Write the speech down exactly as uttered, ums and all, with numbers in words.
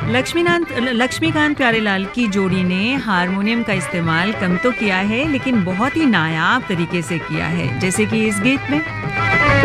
लक्ष्मीकांत लक्ष्मीकांत प्यारेलाल की जोड़ी ने हारमोनियम का इस्तेमाल कम तो किया है, लेकिन बहुत ही नायाब तरीके से किया है, जैसे कि इस गीत में।